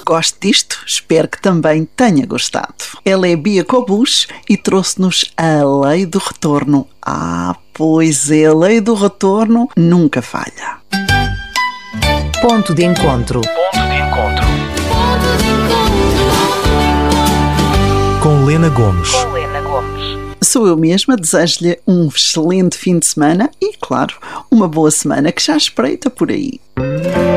goste disto, espero que também tenha gostado. Ela é Bia Cobus e trouxe-nos a lei do retorno. Pois é, a lei do retorno nunca falha. Ponto de encontro. Com Lena Gomes. Sou eu mesma, desejo-lhe um excelente fim de semana e, claro, uma boa semana que já espreita por aí.